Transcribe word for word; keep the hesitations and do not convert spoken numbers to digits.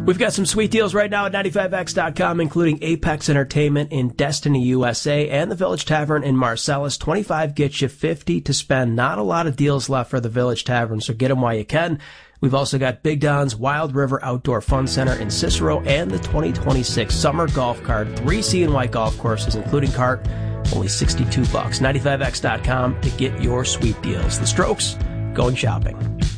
We've got some sweet deals right now at ninety-five X dot com, including Apex Entertainment in Destiny, U S A, and the Village Tavern in Marcellus. twenty-five gets you fifty to spend. Not a lot of deals left for the Village Tavern, so get them while you can. We've also got Big Don's Wild River Outdoor Fun Center in Cicero and the twenty twenty-six Summer Golf Cart. Three C and White golf courses, including cart, only sixty-two bucks. ninety-five X dot com to get your sweet deals. The Strokes, going shopping.